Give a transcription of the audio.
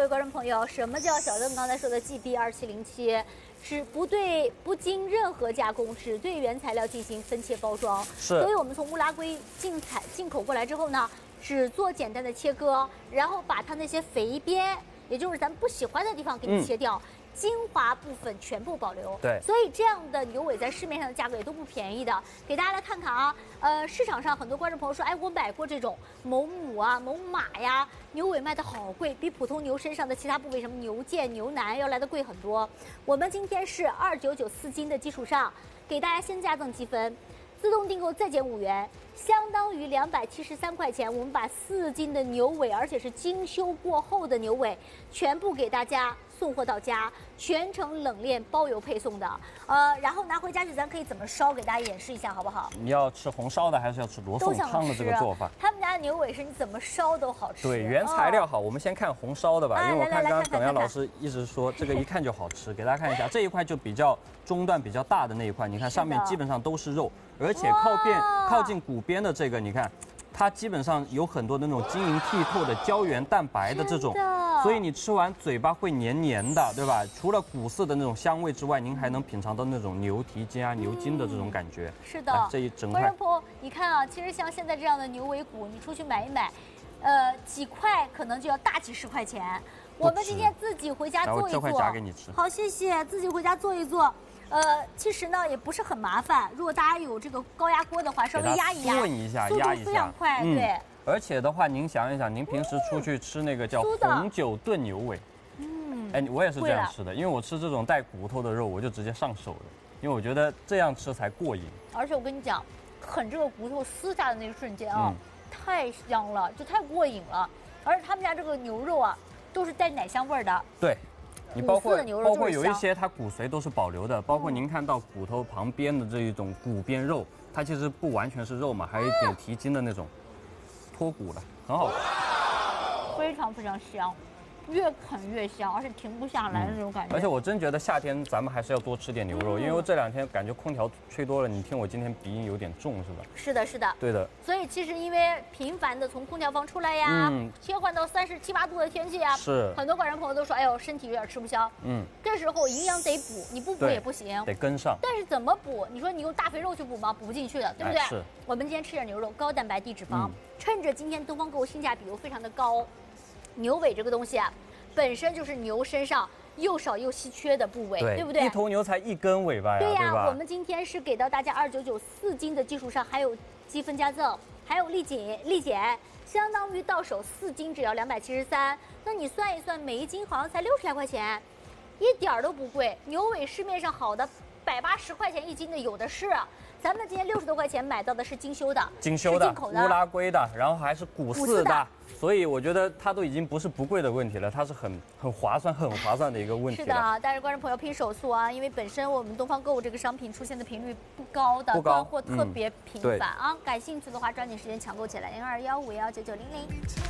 位观众朋友，什么叫小邓刚才说的 GB2707？ 是不经任何加工，只对原材料进行分切包装。 是， 所以我们从乌拉圭进口过来之后呢，只做简单的切割，然后把它那些肥边，也就是咱们不喜欢的地方给你切掉。精华部分全部保留， 对， 所以这样的牛尾在市面上的价格也都不便宜的。给大家来看看啊，市场上很多观众朋友说，哎，我买过这种某母啊、某马呀，牛尾卖的好贵，比普通牛身上的其他部位，什么牛腱、牛腩要来的贵很多。我们今天是2994斤的基础上，给大家先加赠积分，自动订购再减5元，相当于273块钱。我们把4斤的牛尾，而且是精修过后的牛尾，全部给大家送货到家，全程冷链包邮配送的。然后拿回家去，咱可以怎么烧，给大家演示一下，好不好？ 你要吃红烧的，还是要吃罗宋汤的这个做法？ 他们家的牛尾是你怎么烧都好吃。 对，原材料好，我们先看红烧的吧，因为我看刚刚耿阳老师一直说这个一看就好吃，给大家看一下这一块就比较中段比较大的那一块，你看上面基本上都是肉，而且靠近骨边的这个，你看。它基本上有很多的那种晶莹剔透的胶原蛋白的这种，所以你吃完嘴巴会黏黏的，对吧？除了骨丝的那种香味之外，您还能品尝到那种牛蹄筋啊、牛筋的这种感觉。是的，这一整块。观众朋友， 你看啊，其实像现在这样的牛尾骨，你出去买一买，几块可能就要大几十块钱。我们今天自己回家做一做， 这块夹给你吃。 好，谢谢，自己回家做一做。其实呢也不是很麻烦，如果大家有这个高压锅的话，稍微压一压， 炖一下， 速度非常快，对。 而且的话，您想一想，您平时出去吃那个叫红酒炖牛尾，哎，我也是这样吃的，因为我吃这种带骨头的肉，我就直接上手的，因为我觉得这样吃才过瘾。 而且我跟你讲，啃这个骨头撕下的那一瞬间啊，太香了，就太过瘾了。而且他们家这个牛肉啊，都是带奶香味的。 对。你包括有一些它骨髓都是保留的，包括您看到骨头旁边的这一种骨边肉，它其实不完全是肉嘛，还有一点蹄筋的那种脱骨了，很好吃， 非常非常香，越啃越香，而且停不下来的那种感觉。 而且我真觉得夏天咱们还是要多吃点牛肉，因为我这2天感觉空调吹多了，你听我今天鼻音有点重是吧？是的，是的，对的。 所以其实因为频繁的从空调房出来呀，切换到37、8度的天气呀， 是很多观众朋友都说，哎呦，身体有点吃不消。这时候营养得补，你不补也不行， 得跟上。 但是怎么补？你说你用大肥肉去补吗？补不进去的，对不对？是。我们今天吃点牛肉，高蛋白低脂肪，趁着今天东方购物性价比又非常的高，牛尾这个东西啊。本身就是牛身上又少又稀缺的部位，对不对？ 一头牛才1根尾巴呀， 对呀。我们今天是给到大家2994斤的基础上，还有积分加赠，还有立减，相当于到手4斤只要273。那你算一算，每一斤好像才60来块钱，一点儿都不贵。牛尾市面上好的180块钱1斤的有的是。咱们今天60多块钱买到的是精修的，是进口的， 乌拉圭的，然后还是骨丝的，所以我觉得它都已经不是不贵的问题了，它是很划算的一个问题了。 是的，但是观众朋友拼手速啊，因为本身我们东方购物这个商品出现的频率不高的，断货特别频繁啊，感兴趣的话抓紧时间抢购起来，0215519900。